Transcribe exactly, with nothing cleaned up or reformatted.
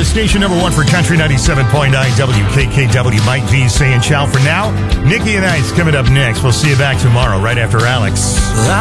the station number one for Country ninety-seven point nine W K K W. Mike V saying ciao for now. Nikki and Ice coming up next. We'll see you back tomorrow right after Alex.